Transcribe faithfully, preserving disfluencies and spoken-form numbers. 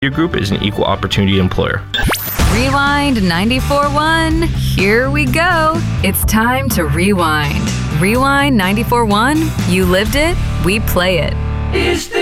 Your Group is an equal opportunity employer. Rewind ninety-four point one. Here we go. It's time to rewind. Rewind ninety-four point one. You lived it, we play it.